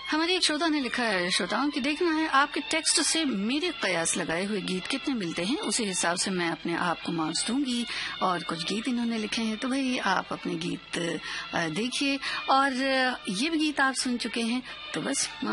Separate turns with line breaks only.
हमारे एक श्रोता ने लिखा है, श्रोताओं की देखना है आपके टेक्स्ट से मेरे कयास लगाए हुए गीत कितने मिलते हैं, उसी हिसाब से मैं अपने आप को मार्क्स दूंगी। और कुछ गीत इन्होंने लिखे हैं, तो भाई आप अपने गीत देखिए। और ये भी गीत आप सुन चुके हैं, तो बस